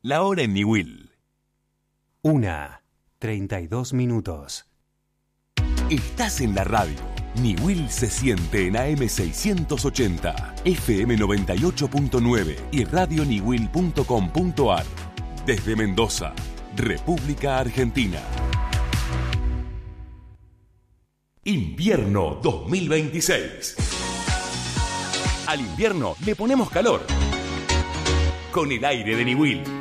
La hora en Niwil. 1:32. Estás en la radio. Niwil se siente en AM 680, FM 98.9 y radioniwil.com.ar. Desde Mendoza, República Argentina. Invierno 2026. Al invierno le ponemos calor. Con el aire de Niwil.